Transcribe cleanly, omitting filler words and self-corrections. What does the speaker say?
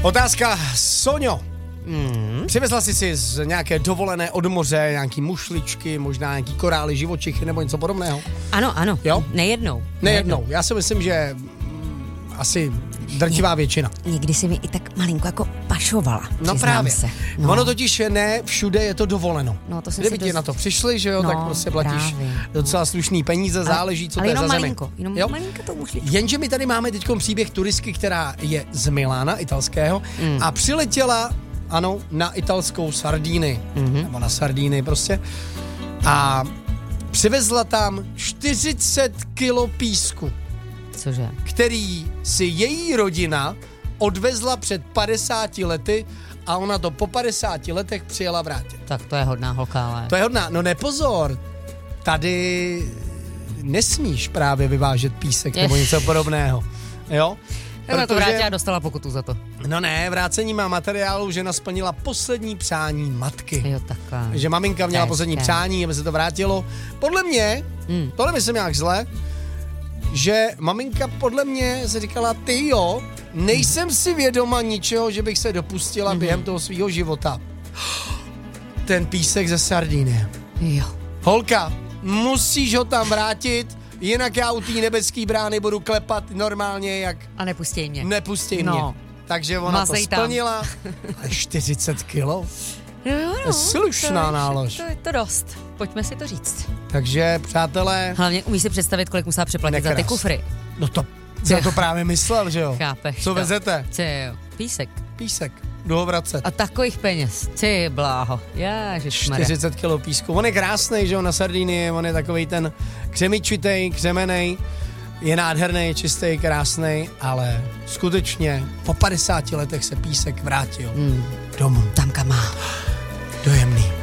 Otázka, Soňo. Přivezla jsi si z nějaké dovolené od moře nějaký mušličky, možná nějaký korály, živočichy nebo něco podobného? Ano. Jo? Nejednou. Já si myslím, že asi drtivá většina. Někdy si mi i tak malinko jako pašovala. No právě. Se. No. Ono totiž ne všude je to dovoleno. No, to jsem kdyby si ti na to přišli, že jo, tak prostě platíš docela slušný peníze, záleží, co to je za zemi. Jenom malinko to mušličku. Jenže my tady máme teď příběh turistky, která je z Milána, italského, a přiletěla, ano, na italskou Sardíny, nebo na Sardíny prostě, a přivezla tam 40 kilo písku. Cože? Který si její rodina odvezla před 50 lety a ona to po 50 letech přijela vrátit. Tak to je hodná holka, ale... To je hodná, no nepozor, tady nesmíš právě vyvážet písek nebo něco podobného, jo? Protože... to vrátila a dostala pokutu za to. No ne, vrácení má materiálu, žena splnila poslední přání matky. Jo, takhle. Že maminka měla poslední přání, aby se to vrátilo. Podle mě, tohle myslím nějak zle, že maminka podle mě se říkala, ty jo, nejsem si vědoma ničeho, že bych se dopustila během toho svýho života. Ten písek ze Sardíny. Jo. Holka, musíš ho tam vrátit, jinak já u té nebeský brány budu klepat normálně jak... A nepustí mě. Nepustí mě. Takže ona to splnila. Ale 40 kilo? Jo, slušná nálož. To je to dost. Pojďme si to říct. Takže, přátelé... Hlavně umíš si představit, kolik musela přeplatit za ty kufry. No to jsem to právě myslel, že jo? Chápeš. Co vezete? Jo. Písek. Jdu ho vracet. A takových peněz. Ty bláho. Ježišmarja. 40 kilo písku. On je krásnej, že jo, na Sardinii. On je takovej ten křemičitej, křemenej. Je nádherný, čistý, krásný, ale skutečně po 50 letech se písek vrátil domů. Tam, kam má. Dojemný.